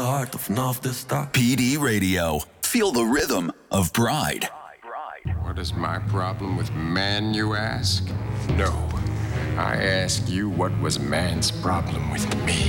hart of vanaf de start. PD Radio. Feel the rhythm of Pride. What is my problem with man, you ask? No. I ask you, what was man's problem with me?